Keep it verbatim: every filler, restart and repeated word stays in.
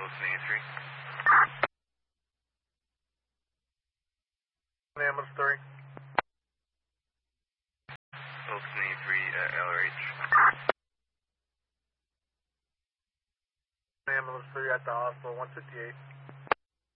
Wilson eighty-three. Ambulance three. Wilson eighty-three at L R H. Ambulance three at the hospital, one fifty-eight.